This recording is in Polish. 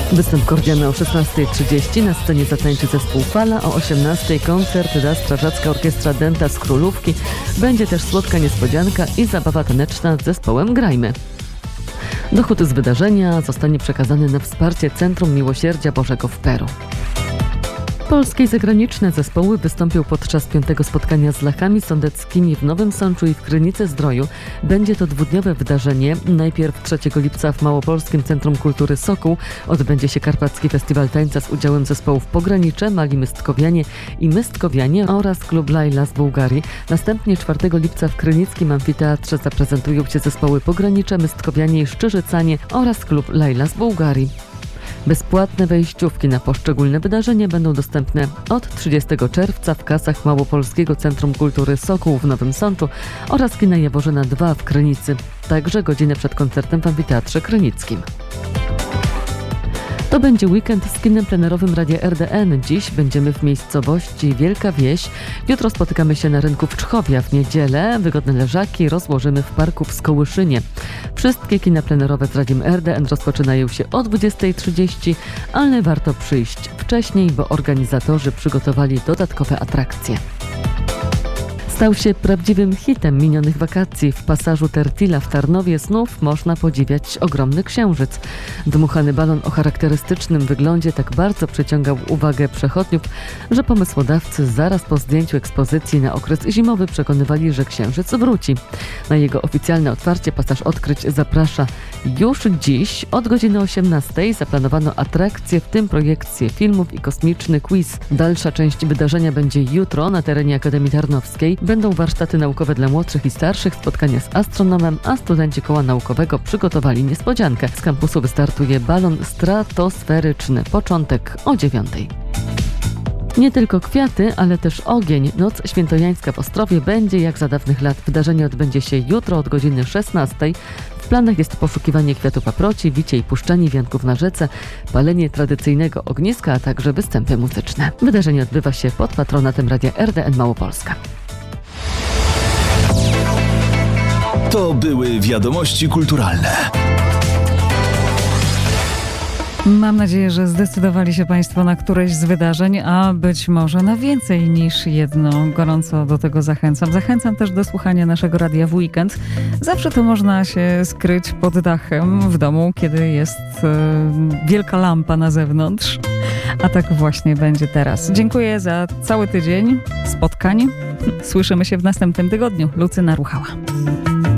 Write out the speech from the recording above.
Występ Kordiana o 16:30, na scenie zatańczy zespół Fala, o 18:00 koncert da Strażacka Orkiestra Dęta z Królówki. Będzie też słodka niespodzianka i zabawa taneczna z zespołem Grajmy. Dochód z wydarzenia zostanie przekazany na wsparcie Centrum Miłosierdzia Bożego w Peru. Polskie i zagraniczne zespoły wystąpią podczas 5. spotkania z Lachami Sądeckimi w Nowym Sączu i w Krynicy-Zdroju. Będzie to dwudniowe wydarzenie. Najpierw 3 lipca w Małopolskim Centrum Kultury Sokół odbędzie się Karpacki Festiwal Tańca z udziałem zespołów Pogranicze, Mali Mystkowianie i Mystkowianie oraz klub Laila z Bułgarii. Następnie 4 lipca w Krynickim Amfiteatrze zaprezentują się zespoły Pogranicze, Mystkowianie i Szczyżycanie oraz klub Laila z Bułgarii. Bezpłatne wejściówki na poszczególne wydarzenia będą dostępne od 30 czerwca w kasach Małopolskiego Centrum Kultury Sokół w Nowym Sączu oraz kina Jaworzyna 2 w Krynicy. Także godzinę przed koncertem w Amfiteatrze Krynickim. To będzie weekend z kinem plenerowym Radia RDN. Dziś będziemy w miejscowości Wielka Wieś. Jutro spotykamy się na rynku w Czchowie, a w niedzielę wygodne leżaki rozłożymy w parku w Skołyszynie. Wszystkie kina plenerowe z Radiem RDN rozpoczynają się o 20:30, ale warto przyjść wcześniej, bo organizatorzy przygotowali dodatkowe atrakcje. Stał się prawdziwym hitem minionych wakacji. W pasażu Tertila w Tarnowie znów można podziwiać ogromny księżyc. Dmuchany balon o charakterystycznym wyglądzie tak bardzo przyciągał uwagę przechodniów, że pomysłodawcy zaraz po zdjęciu ekspozycji na okres zimowy przekonywali, że księżyc wróci. Na jego oficjalne otwarcie pasaż odkryć zaprasza już dziś od godziny 18:00. Zaplanowano atrakcje, w tym projekcje filmów i kosmiczny quiz. Dalsza część wydarzenia będzie jutro na terenie Akademii Tarnowskiej. Będą warsztaty naukowe dla młodszych i starszych, spotkania z astronomem, a studenci koła naukowego przygotowali niespodziankę. Z kampusu wystartuje balon stratosferyczny. Początek o 9:00. Nie tylko kwiaty, ale też ogień. Noc świętojańska w Ostrowie będzie jak za dawnych lat. Wydarzenie odbędzie się jutro od godziny 16:00. W planach jest poszukiwanie kwiatu paproci, wicie i puszczanie wianków na rzece, palenie tradycyjnego ogniska, a także występy muzyczne. Wydarzenie odbywa się pod patronatem Radia RDN Małopolska. To były wiadomości kulturalne. Mam nadzieję, że zdecydowali się Państwo na któreś z wydarzeń, a być może na więcej niż jedno. Gorąco do tego zachęcam. Zachęcam też do słuchania naszego radia w weekend. Zawsze to można się skryć pod dachem w domu, kiedy jest wielka lampa na zewnątrz. A tak właśnie będzie teraz. Dziękuję za cały tydzień spotkań. Słyszymy się w następnym tygodniu. Lucyna Ruchała.